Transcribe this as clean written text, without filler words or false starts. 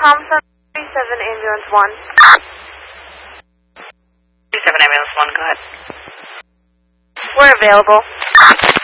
Thompson, 37 Ambulance 1. 37 Ambulance 1, go ahead. We're available.